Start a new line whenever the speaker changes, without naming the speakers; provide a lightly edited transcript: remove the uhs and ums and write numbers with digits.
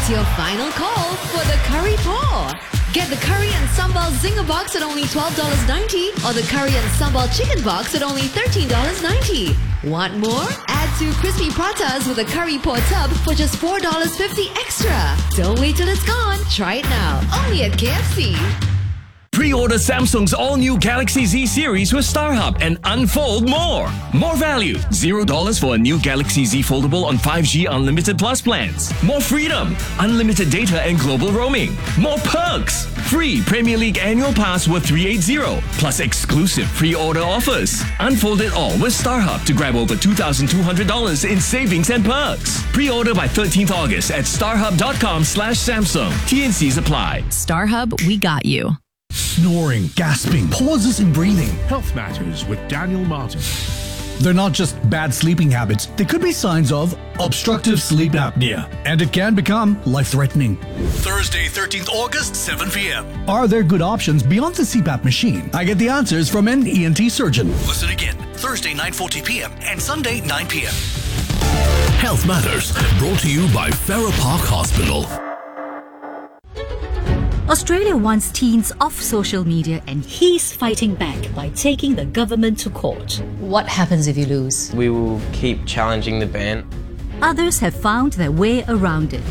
It's your final call for the curry pour. Get the curry and sambal zinger box at only $12.90 or the curry and sambal chicken box at only $13.90. Want more? Add 2 crispy pratas with a curry pour tub for just $4.50 extra. Don't wait till it's gone. Try it now. Only at KFC.
Pre-order Samsung's all-new Galaxy Z series with StarHub and unfold more. More value. $0 for a new Galaxy Z Foldable on 5G Unlimited Plus plans. More freedom. Unlimited data and global roaming. More perks. Free Premier League annual pass worth $380. Plus exclusive pre-order offers. Unfold it all with StarHub to grab over $2,200 in savings and perks. Pre-order by 13th August at starhub.com/Samsung. TNCs apply.
StarHub, we got you.
Snoring, gasping, pauses in breathing.
Health Matters with Daniel Martin.
They're not just bad sleeping habits. They could be signs of obstructive sleep apnea, and it can become life-threatening. Thursday, 13th August, 7 p.m. Are there good options beyond the CPAP machine? I get the answers from an ENT surgeon. Listen again, Thursday, 9:40 p.m. and Sunday, 9 p.m.
Health Matters, brought to you by Farrer Park Hospital.
Australia wants teens off social media and he's fighting back by taking the government to court.
What happens if you lose?
We will keep challenging the ban.
Others have found their way around it.